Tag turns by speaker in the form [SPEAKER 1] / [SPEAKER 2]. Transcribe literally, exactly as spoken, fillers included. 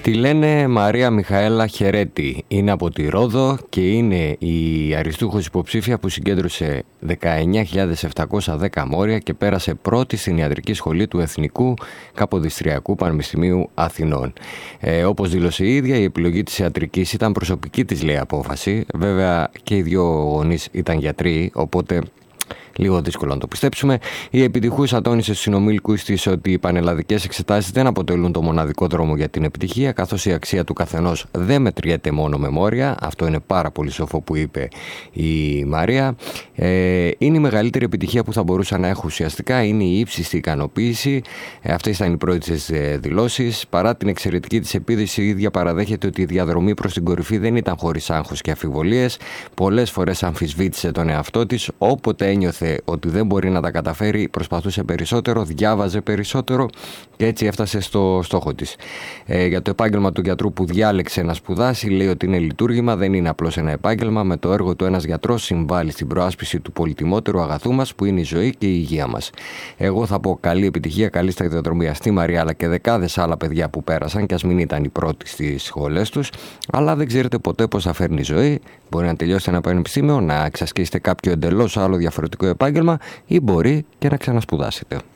[SPEAKER 1] Τη λένε Μαρία Μιχαέλα Χερέτη. Είναι από τη Ρόδο και είναι η αριστούχος υποψήφια που συγκέντρωσε δεκαεννιά χιλιάδες επτακόσια δέκα μόρια και πέρασε πρώτη στην ιατρική σχολή του Εθνικού Καποδιστριακού Πανεπιστημίου Αθηνών. Ε, όπως δήλωσε η ίδια, η επιλογή της ιατρικής ήταν προσωπική της, λέει, απόφαση. Βέβαια και οι δύο γονείς ήταν γιατροί, οπότε λίγο δύσκολο να το πιστέψουμε. Η επιτυχούς ατώνησε στους συνομήλικους της ότι οι πανελλαδικές εξετάσεις δεν αποτελούν το μοναδικό δρόμο για την επιτυχία, καθώς η αξία του καθενός δεν μετριέται μόνο με μόρια. Αυτό είναι πάρα πολύ σοφό που είπε η Μαρία. Ε, είναι η μεγαλύτερη επιτυχία που θα μπορούσα να έχω ουσιαστικά. Είναι η ύψιστη ικανοποίηση. Ε, αυτές ήταν οι πρώτες δηλώσεις. Παρά την εξαιρετική της επίδυση, η ίδια παραδέχεται ότι η διαδρομή προς την κορυφή δεν ήταν χωρίς άγχος και αφιβολίες. Πολλές φορές αμφισβήτησε τον εαυτό της. Όποτε ένιωθε ότι δεν μπορεί να τα καταφέρει, προσπαθούσε περισσότερο, διάβαζε περισσότερο και έτσι έφτασε στο στόχο της. Ε, για το επάγγελμα του γιατρού που διάλεξε να σπουδάσει, λέει ότι είναι λειτουργήμα, δεν είναι απλώς ένα επάγγελμα. Με το έργο του ένας γιατρός συμβάλλει στην προάσπιση του πολυτιμότερου αγαθού μας, που είναι η ζωή και η υγεία μας. Εγώ θα πω καλή επιτυχία, καλή σταδιοδρομία στη Μαρία, αλλά και δεκάδες άλλα παιδιά που πέρασαν, και ας μην ήταν οι πρώτοι στις σχολές τους. Αλλά δεν ξέρετε ποτέ πώς θα φέρνει η ζωή. Μπορεί να τελειώσετε ένα πανεπιστήμιο, να εξασκήσετε κάποιο εντελώς άλλο διαφορετικό επάγγελμα, ή μπορεί και να ξανασπουδάσετε.